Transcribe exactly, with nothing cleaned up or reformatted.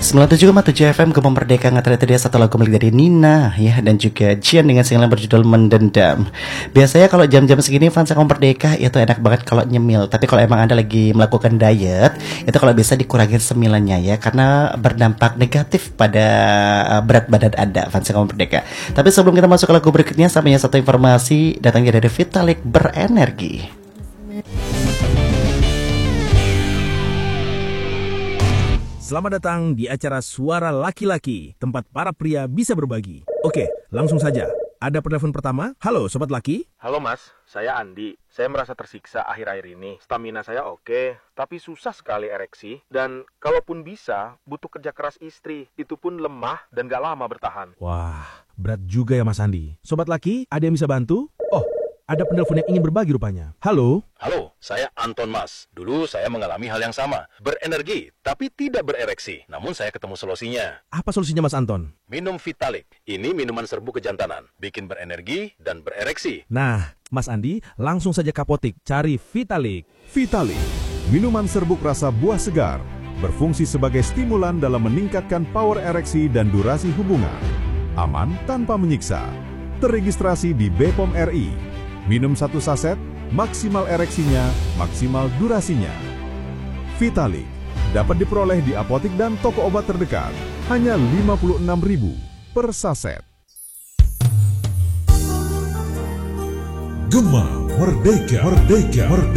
sembilan puluh tujuh koma tujuh F M Gema Merdeka ngetret dia satu lagu milik dari Nina ya, dan juga Jian dengan single yang berjudul Mendendam. Biasanya kalau jam-jam segini fans Gema Merdeka itu enak banget kalau nyemil. Tapi kalau emang Anda lagi melakukan diet, itu kalau bisa dikurangin semilannya ya, karena berdampak negatif pada uh, berat badan Anda fans Gema Merdeka. Tapi sebelum kita masuk ke lagu berikutnya, sampai satu informasi datangnya dari Vitalik Berenergi. Selamat datang di acara Suara Laki-Laki, tempat para pria bisa berbagi. Oke, langsung saja. Ada penelpon pertama. Halo, Sobat Laki. Halo Mas, saya Andi. Saya merasa tersiksa akhir-akhir ini. Stamina saya oke, tapi susah sekali ereksi. Dan kalaupun bisa, butuh kerja keras istri. Itu pun lemah dan gak lama bertahan. Wah, berat juga ya Mas Andi. Sobat Laki, ada yang bisa bantu? Oh, ada penelpon yang ingin berbagi rupanya. Halo. Halo, saya Anton Mas. Dulu saya mengalami hal yang sama. Berenergi, tapi tidak berereksi. Namun saya ketemu solusinya. Apa solusinya Mas Anton? Minum Vitalik. Ini minuman serbu kejantanan. Bikin berenergi dan berereksi. Nah, Mas Andi, langsung saja ke apotik. Cari Vitalik. Vitalik, minuman serbuk rasa buah segar. Berfungsi sebagai stimulan dalam meningkatkan power ereksi dan durasi hubungan. Aman tanpa menyiksa. Terregistrasi di B P O M R I. Minum satu saset, maksimal ereksinya, maksimal durasinya. Vitalik dapat diperoleh di apotik dan toko obat terdekat. Hanya lima puluh enam ribu per saset. Gema Merdeka, Merdeka, Merdeka.